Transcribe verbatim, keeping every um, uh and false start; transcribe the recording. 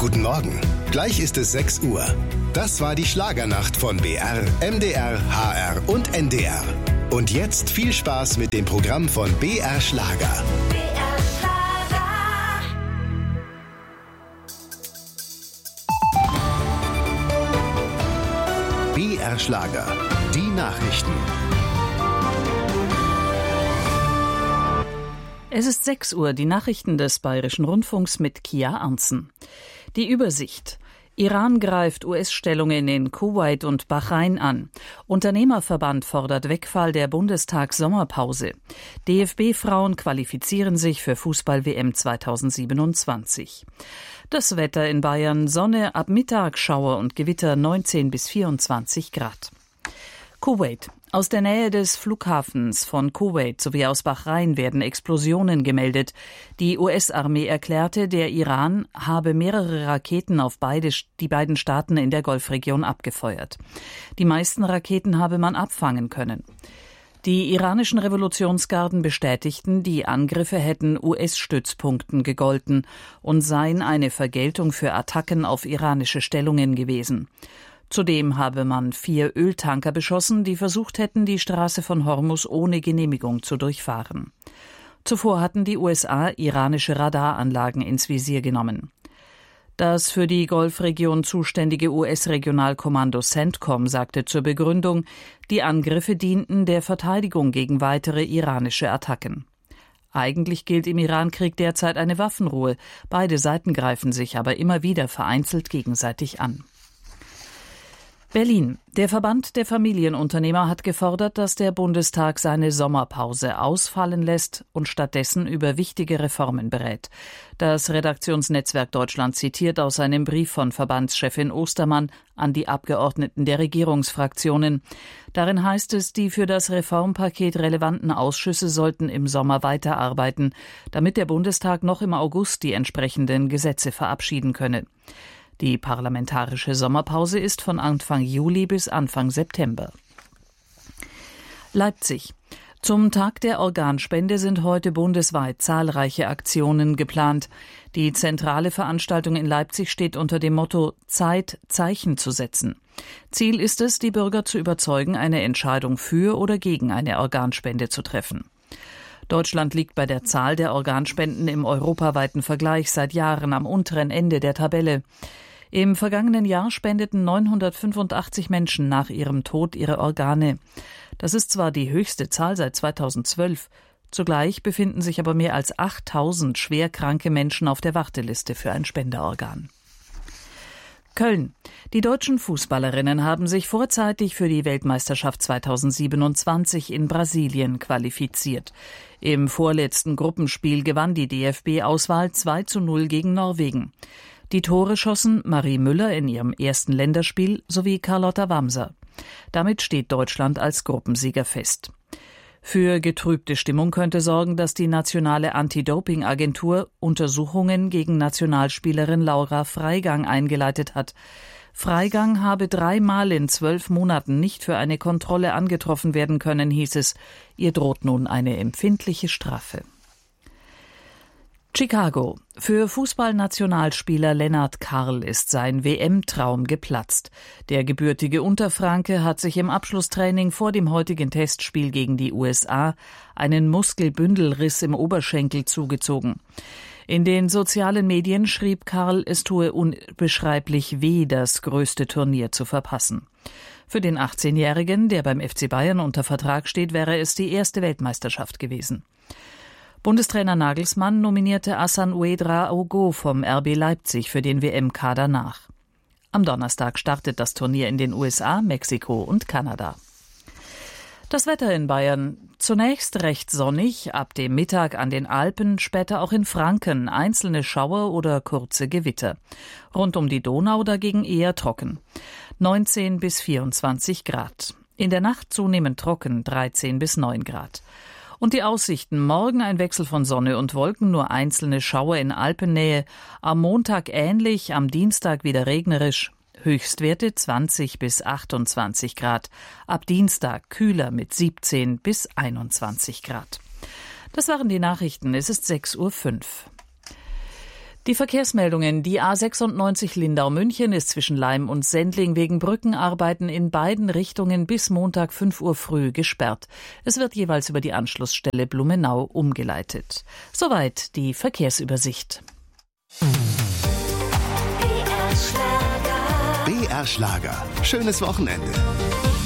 Guten Morgen. Gleich ist es sechs Uhr. Das war die Schlagernacht von B R, M D R, H R und N D R. Und jetzt viel Spaß mit dem Programm von B R Schlager. B R Schlager. B R Schlager. Die Nachrichten. Es ist sechs Uhr, die Nachrichten des Bayerischen Rundfunks mit Kia Arntzen. Die Übersicht. Iran greift U S-Stellungen in Kuwait und Bahrain an. Unternehmerverband fordert Wegfall der Bundestags-Sommerpause. D F B-Frauen qualifizieren sich für Fußball-W M zweitausendsiebenundzwanzig. Das Wetter in Bayern: Sonne, ab Mittag Schauer und Gewitter, neunzehn bis vierundzwanzig Grad. Kuwait. Aus der Nähe des Flughafens von Kuwait sowie aus Bahrain werden Explosionen gemeldet. Die U S-Armee erklärte, der Iran habe mehrere Raketen auf beide, die beiden Staaten in der Golfregion abgefeuert. Die meisten Raketen habe man abfangen können. Die iranischen Revolutionsgarden bestätigten, die Angriffe hätten U S-Stützpunkten gegolten und seien eine Vergeltung für Attacken auf iranische Stellungen gewesen. Zudem habe man vier Öltanker beschossen, die versucht hätten, die Straße von Hormuz ohne Genehmigung zu durchfahren. Zuvor hatten die U S A iranische Radaranlagen ins Visier genommen. Das für die Golfregion zuständige U S-Regionalkommando CENTCOM sagte zur Begründung, die Angriffe dienten der Verteidigung gegen weitere iranische Attacken. Eigentlich gilt im Irankrieg derzeit eine Waffenruhe. Beide Seiten greifen sich aber immer wieder vereinzelt gegenseitig an. Berlin. Der Verband der Familienunternehmer hat gefordert, dass der Bundestag seine Sommerpause ausfallen lässt und stattdessen über wichtige Reformen berät. Das Redaktionsnetzwerk Deutschland zitiert aus einem Brief von Verbandschefin Ostermann an die Abgeordneten der Regierungsfraktionen. Darin heißt es, die für das Reformpaket relevanten Ausschüsse sollten im Sommer weiterarbeiten, damit der Bundestag noch im August die entsprechenden Gesetze verabschieden könne. Die parlamentarische Sommerpause ist von Anfang Juli bis Anfang September. Leipzig. Zum Tag der Organspende sind heute bundesweit zahlreiche Aktionen geplant. Die zentrale Veranstaltung in Leipzig steht unter dem Motto Zeit, Zeichen zu setzen. Ziel ist es, die Bürger zu überzeugen, eine Entscheidung für oder gegen eine Organspende zu treffen. Deutschland liegt bei der Zahl der Organspenden im europaweiten Vergleich seit Jahren am unteren Ende der Tabelle. Im vergangenen Jahr spendeten neunhundertfünfundachtzig Menschen nach ihrem Tod ihre Organe. Das ist zwar die höchste Zahl seit zweitausendzwölf, zugleich befinden sich aber mehr als achttausend schwerkranke Menschen auf der Warteliste für ein Spenderorgan. Köln. Die deutschen Fußballerinnen haben sich vorzeitig für die Weltmeisterschaft zweitausendsiebenundzwanzig in Brasilien qualifiziert. Im vorletzten Gruppenspiel gewann die D F B-Auswahl zwei zu null gegen Norwegen. Die Tore schossen Marie Müller in ihrem ersten Länderspiel sowie Carlotta Wamser. Damit steht Deutschland als Gruppensieger fest. Für getrübte Stimmung könnte sorgen, dass die nationale Anti-Doping-Agentur Untersuchungen gegen Nationalspielerin Laura Freigang eingeleitet hat. Freigang habe dreimal in zwölf Monaten nicht für eine Kontrolle angetroffen werden können, hieß es. Ihr droht nun eine empfindliche Strafe. Chicago. Für Fußballnationalspieler Lennart Karl ist sein W M-Traum geplatzt. Der gebürtige Unterfranke hat sich im Abschlusstraining vor dem heutigen Testspiel gegen die U S A einen Muskelbündelriss im Oberschenkel zugezogen. In den sozialen Medien schrieb Karl, es tue unbeschreiblich weh, das größte Turnier zu verpassen. Für den achtzehnjährigen, der beim F C Bayern unter Vertrag steht, wäre es die erste Weltmeisterschaft gewesen. Bundestrainer Nagelsmann nominierte Hassan Ouedraogo vom R B Leipzig für den W M-Kader nach. Am Donnerstag startet das Turnier in den U S A, Mexiko und Kanada. Das Wetter in Bayern. Zunächst recht sonnig, ab dem Mittag an den Alpen, später auch in Franken einzelne Schauer oder kurze Gewitter. Rund um die Donau dagegen eher trocken. neunzehn bis vierundzwanzig Grad. In der Nacht zunehmend trocken, dreizehn bis neun Grad. Und die Aussichten: Morgen ein Wechsel von Sonne und Wolken, nur einzelne Schauer in Alpennähe. Am Montag ähnlich, am Dienstag wieder regnerisch. Höchstwerte zwanzig bis achtundzwanzig Grad. Ab Dienstag kühler mit siebzehn bis einundzwanzig Grad. Das waren die Nachrichten. Es ist sechs Uhr fünf. Die Verkehrsmeldungen. Die A sechsundneunzig Lindau-München ist zwischen Laim und Sendling wegen Brückenarbeiten in beiden Richtungen bis Montag fünf Uhr früh gesperrt. Es wird jeweils über die Anschlussstelle Blumenau umgeleitet. Soweit die Verkehrsübersicht. B R Schlager. Schönes Wochenende.